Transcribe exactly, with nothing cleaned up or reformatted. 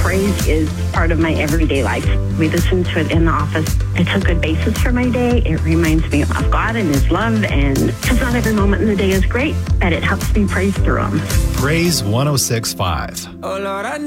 praise is part of my everyday life. We listen to it in the office. It's a good basis for my day. It reminds me of God and His love, and because not every moment in the day is great, but it helps me praise through them. Praise one oh six point five. Oh Lord, I